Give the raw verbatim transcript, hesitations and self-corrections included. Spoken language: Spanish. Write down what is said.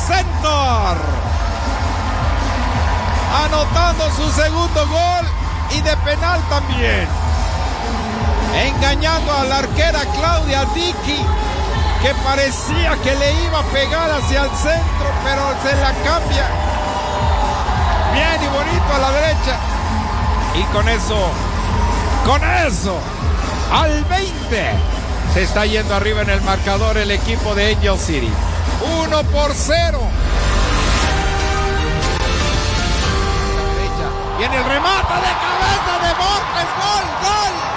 Center, anotando su segundo gol y de penal también, engañando a la arquera Claudia Dickey, que parecía que le iba a pegar hacia el centro, pero se la cambia bien y bonito a la derecha, y con eso, con eso, al veinte, se está yendo arriba en el marcador el equipo de Angel City, uno por cero. Viene el remate de cabeza de Borges, gol, gol.